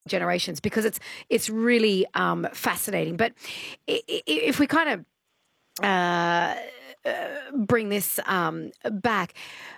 generations, because it's really fascinating. But if we kind of bring this back,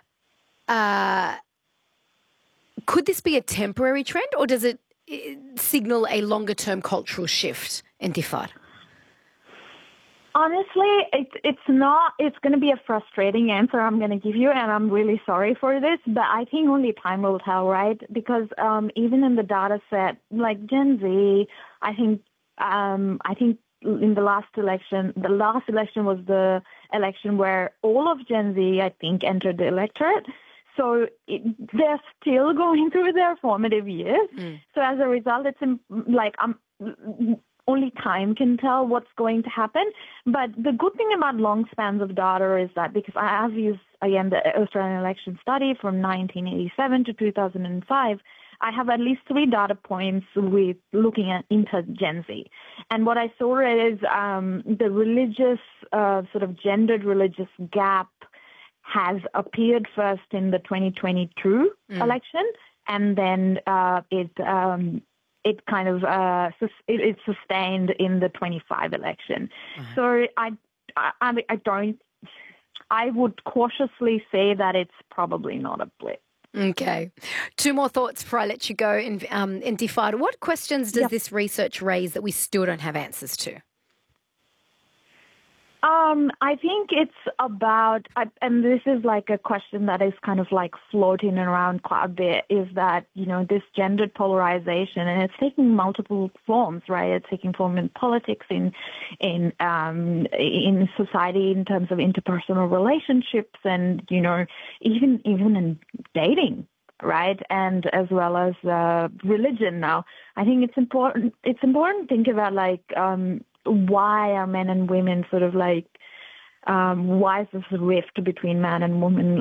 could this be a temporary trend, or does it signal a longer-term cultural shift, Intifar? Honestly, it's not. It's going to be a frustrating answer I'm going to give you, and I'm really sorry for this. But I think only time will tell, right? Because even in the data set, like Gen Z, I think in the last election was the election where all of Gen Z, I think, entered the electorate. So they're still going through their formative years. So as a result, it's only time can tell what's going to happen. But the good thing about long spans of data is that, because I have used, again, the Australian election study from 1987 to 2005, I have at least 3 data points with looking at into Gen Z. And what I saw is the religious, sort of gendered religious gap has appeared first in the 2022 election, and then it kind of it's sustained in the 25 election. So I would cautiously say that it's probably not a blip. Okay. 2 more thoughts before I let you go, Intifar. What questions does this research raise that we still don't have answers to? I think it's about, and this is like a question that is kind of like floating around quite a bit, is that, this gendered polarization, and it's taking multiple forms, right? It's taking form in politics, in society, in terms of interpersonal relationships, and, even in dating, right? And as well as religion now. I think it's important to think about, like, why are men and women sort of like, why is this rift between man and woman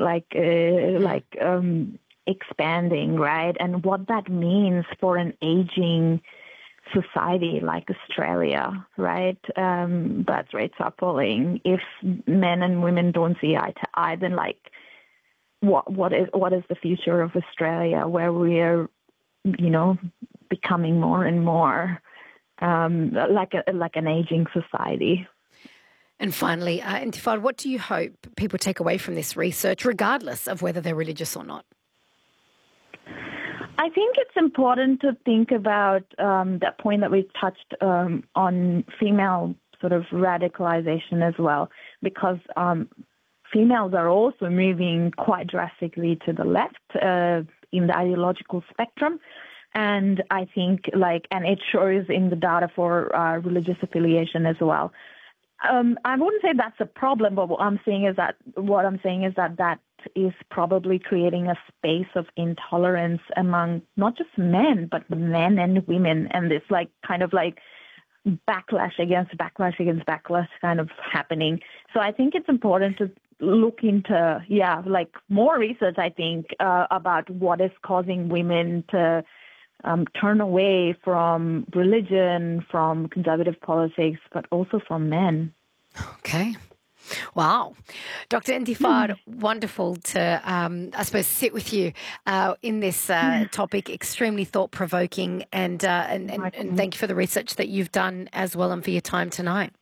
expanding, right? And what that means for an aging society like Australia, right? Birth rates are falling. If men and women don't see eye to eye, then like, what is the future of Australia, where we're, becoming more and more like an aging society. And finally, Intifar, what do you hope people take away from this research, regardless of whether they're religious or not? I think it's important to think about that point that we touched on female sort of radicalization as well, because females are also moving quite drastically to the left in the ideological spectrum. And I think and it shows in the data for religious affiliation as well. I wouldn't say that's a problem, but what I'm saying is that that is probably creating a space of intolerance among not just men, but men and women. And this kind of backlash against backlash kind of happening. So I think it's important to look into, more research, I think, about what is causing women to turn away from religion, from conservative politics, but also from men. Okay. Wow. Dr. Intifar, wonderful to, I suppose, sit with you in this topic, extremely thought-provoking, and thank you for the research that you've done as well, and for your time tonight.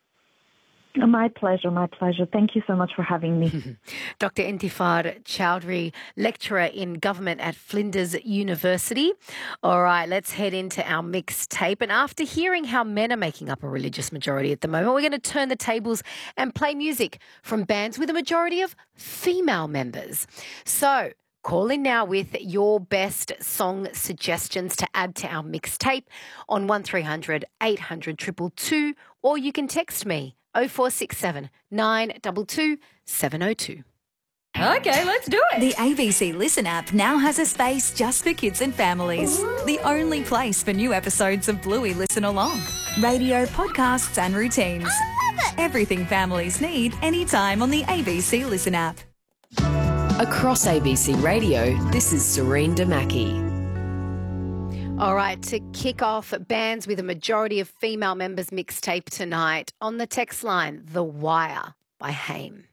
My pleasure, my pleasure. Thank you so much for having me. Dr. Intifar Chowdhury, lecturer in government at Flinders University. All right, let's head into our mixtape. And after hearing how men are making up a religious majority at the moment, we're going to turn the tables and play music from bands with a majority of female members. So call in now with your best song suggestions to add to our mixtape on 1300 800 222, or you can text me 0467 922 702. Okay, let's do it. The ABC Listen app now has a space just for kids and families. The only place for new episodes of Bluey Listen Along. Radio, podcasts and routines. I love it. Everything families need anytime on the ABC Listen app. Across ABC Radio, this is Serene Damaki. All right, to kick off bands with a majority of female members mixtape tonight, on the text line, The Wire by Haim.